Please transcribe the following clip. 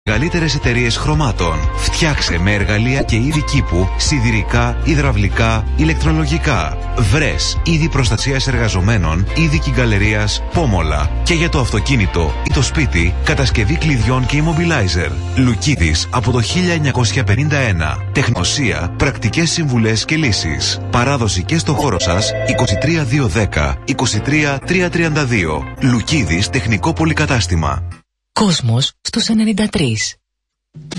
Μεγαλύτερες εταιρείες χρωμάτων. Φτιάξε με εργαλεία και είδη κήπου, σιδηρικά, υδραυλικά, ηλεκτρολογικά. Βρες είδη προστασίας εργαζομένων, είδη κυγκαλερίας, πόμολα. Και για το αυτοκίνητο ή το σπίτι, κατασκευή κλειδιών και immobilizer. Λουκίδης από το 1951. Τεχνοσία, πρακτικές συμβουλές και λύσεις. Παράδοση και στο χώρο σας 23210 23332. Λουκίδης Τεχνικό Πολυκατάστημα. Κόσμος στους 93.